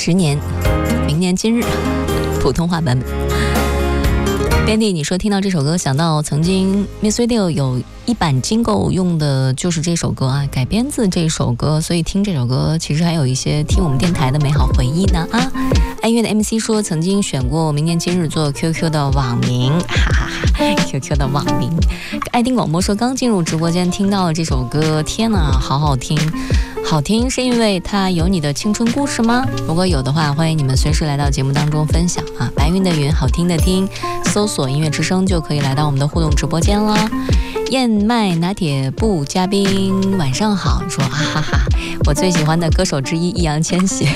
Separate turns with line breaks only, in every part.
10年，明年今日，普通话版本。编辑，你说听到这首歌想到曾经 Miss Radio 有一版Jingle 用的就是这首歌啊，改编自这首歌，所以听这首歌其实还有一些听我们电台的美好回忆呢啊。爱乐的 MC 说曾经选过明年今日做 QQ 的网名，哈哈哈 QQ 的网名。爱听广播说刚进入直播间听到了这首歌，天哪，好好听。好听是因为它有你的青春故事吗？如果有的话，欢迎你们随时来到节目当中分享啊！白云的云，好听的听，搜索音乐之声就可以来到我们的互动直播间了。燕麦拿铁部嘉宾晚上好，你说啊哈哈，我最喜欢的歌手之一易烊千玺。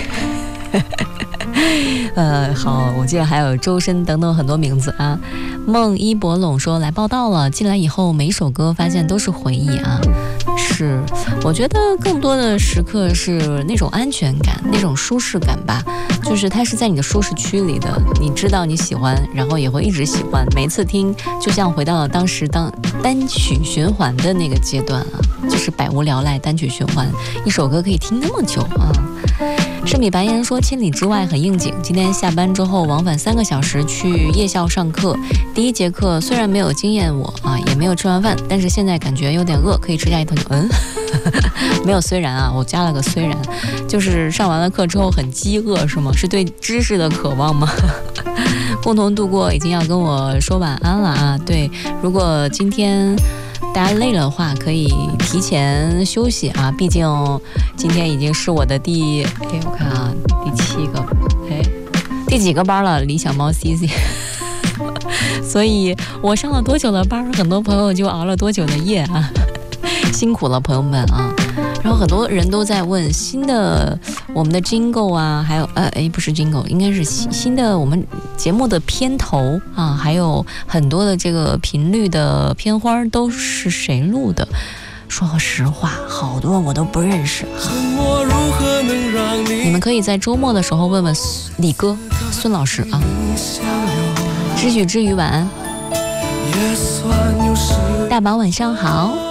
好，我记得还有周深等等很多名字啊。孟一博龙说来报道了，进来以后每一首歌发现都是回忆啊。是，我觉得更多的时刻是那种安全感，那种舒适感吧，就是它是在你的舒适区里的，你知道你喜欢，然后也会一直喜欢，每次听就像回到了当时单曲循环的那个阶段啊，就是百无聊赖单曲循环，一首歌可以听那么久啊。圣米白言说千里之外很应景，今天下班之后往返3个小时去夜校上课，第一节课虽然没有惊艳我啊，也没有吃完饭，但是现在感觉有点饿，可以吃下一顿。没有虽然啊，我加了个虽然，就是上完了课之后很饥饿是吗？是对知识的渴望吗？共同度过已经要跟我说晚安了啊。对，如果今天大家累了的话可以提前休息啊，毕竟今天已经是我的我看啊，第7个第几个班了，理想猫 CC 所以我上了多久的班，很多朋友就熬了多久的夜啊，辛苦了朋友们啊。然后很多人都在问新的我们的 Jingle 啊，还有不是 Jingle， 应该是新的我们节目的片头啊，还有很多的这个频率的片花都是谁录的。说个实话，好多我都不认识啊。你们可以在周末的时候问问李哥孙老师啊。知许之余晚安，大宝晚上好。